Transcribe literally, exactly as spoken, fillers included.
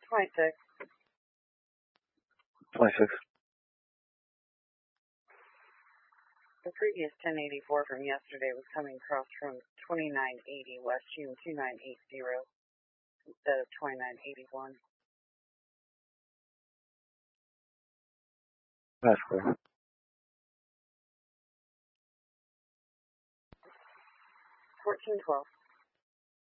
twenty-six. twenty-six. The previous ten eighty-four from yesterday was coming across from twenty-nine eighty West June two nine eight zero instead of twenty-nine eighty-one. That's clear. fourteen twelve.